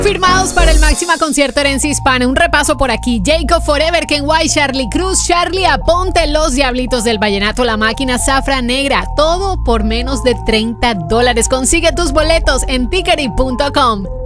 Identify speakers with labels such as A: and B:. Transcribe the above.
A: Firmados para el Máxima Concierto Herencia Hispana. Un repaso por aquí. Jacob Forever, Ken White, Charlie Cruz, Charlie Aponte, Los Diablitos del Vallenato, La Máquina, Zafra Negra. Todo por menos de $30. Consigue tus boletos en tickery.com.